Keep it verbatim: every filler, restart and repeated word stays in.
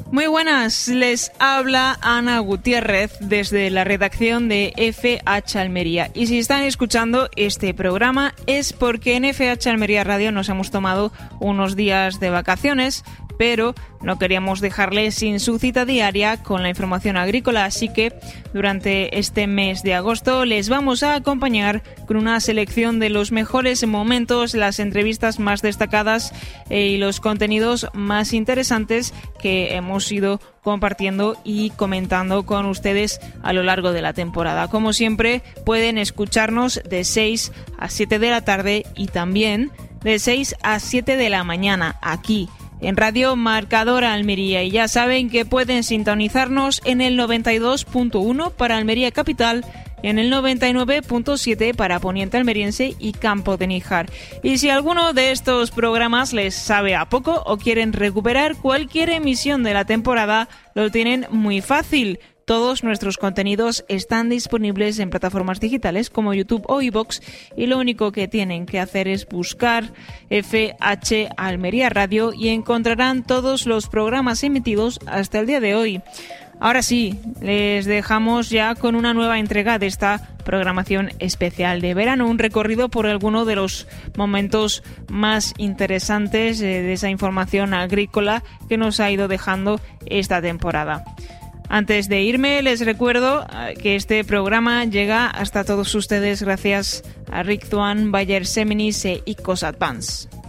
Muy buenas, les habla Ana Gutiérrez desde la redacción de F H Almería. Y si están escuchando este programa es porque en F H Almería Radio nos hemos tomado unos días de vacaciones, pero no queríamos dejarles sin su cita diaria con la información agrícola, así que durante este mes de agosto les vamos a acompañar con una selección de los mejores momentos, las entrevistas más destacadas eh, y los contenidos más interesantes que hemos ido compartiendo y comentando con ustedes a lo largo de la temporada. Como siempre, pueden escucharnos de seis a siete de la tarde y también de seis a siete de la mañana aquí en Radio Marcador Almería, y ya saben que pueden sintonizarnos en el noventa y dos punto uno para Almería Capital y en el noventa y nueve punto siete para Poniente Almeriense y Campo de Níjar. Y si alguno de estos programas les sabe a poco o quieren recuperar cualquier emisión de la temporada, lo tienen muy fácil. Todos nuestros contenidos están disponibles en plataformas digitales como YouTube o iVoox, y lo único que tienen que hacer es buscar F H Almería Radio y encontrarán todos los programas emitidos hasta el día de hoy. Ahora sí, les dejamos ya con una nueva entrega de esta programación especial de verano, un recorrido por alguno de los momentos más interesantes de esa información agrícola que nos ha ido dejando esta temporada. Antes de irme, les recuerdo que este programa llega hasta todos ustedes gracias a Rick Duan, Bayer Seminis e Icos Advance.